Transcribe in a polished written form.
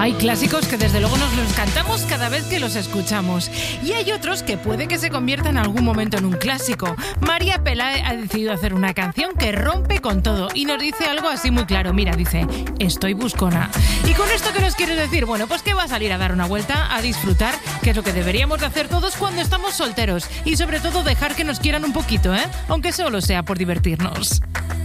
Hay clásicos que desde luego nos los cantamos cada vez que los escuchamos. Y hay otros que puede que se conviertan en algún momento en un clásico. María Pelae ha decidido hacer una canción que rompe con todo y nos dice algo así muy claro. Mira, dice, estoy buscona. ¿Y con esto qué nos quiere decir? Bueno, pues que va a salir a dar una vuelta, a disfrutar, que es lo que deberíamos de hacer todos cuando estamos solteros. Y sobre todo dejar que nos quieran un poquito, aunque solo sea por divertirnos.